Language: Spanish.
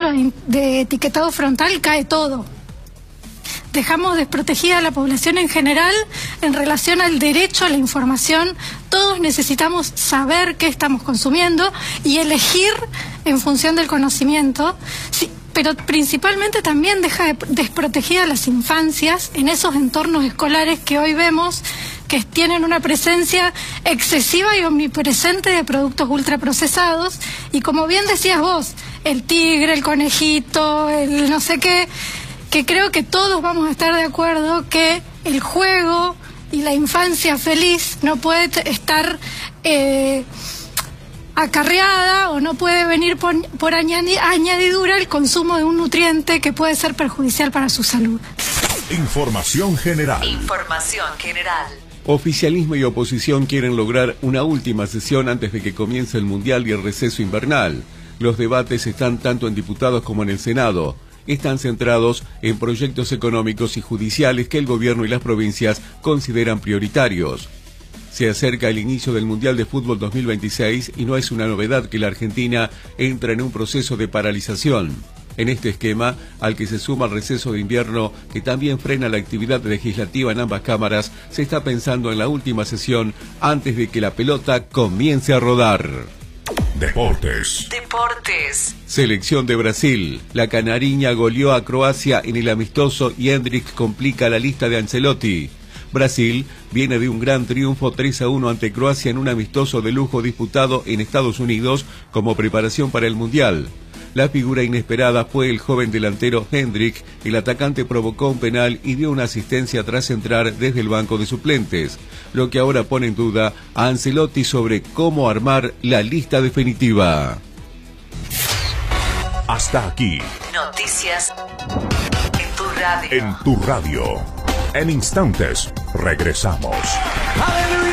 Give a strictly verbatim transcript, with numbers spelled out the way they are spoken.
filtro de etiquetado frontal cae todo. Dejamos desprotegida a la población en general en relación al derecho a la información. Todos necesitamos saber qué estamos consumiendo y elegir en función del conocimiento. Sí, pero principalmente también deja desprotegida a las infancias en esos entornos escolares que hoy vemos que tienen una presencia excesiva y omnipresente de productos ultraprocesados. Y como bien decías vos, el tigre, el conejito, el no sé qué, que creo que todos vamos a estar de acuerdo que el juego y la infancia feliz no puede estar eh, acarreada o no puede venir por, por añadidura el consumo de un nutriente que puede ser perjudicial para su salud. Información general. Información general. Oficialismo y oposición quieren lograr una última sesión antes de que comience el Mundial y el receso invernal. Los debates están tanto en diputados como en el Senado. Están centrados en proyectos económicos y judiciales que el gobierno y las provincias consideran prioritarios. Se acerca el inicio del Mundial de Fútbol dos mil veintiséis y no es una novedad que la Argentina entra en un proceso de paralización. En este esquema, al que se suma el receso de invierno, que también frena la actividad legislativa en ambas cámaras, se está pensando en la última sesión antes de que la pelota comience a rodar. Deportes. Deportes. Selección de Brasil. La canariña goleó a Croacia en el amistoso y Hendrix complica la lista de Ancelotti. Brasil viene de un gran triunfo tres a uno ante Croacia en un amistoso de lujo disputado en Estados Unidos como preparación para el Mundial. La figura inesperada fue el joven delantero Hendrick. El atacante provocó un penal y dio una asistencia tras entrar desde el banco de suplentes, lo que ahora pone en duda a Ancelotti sobre cómo armar la lista definitiva. Hasta aquí. Noticias en tu radio. En tu radio. En instantes regresamos. ¡Aleluya!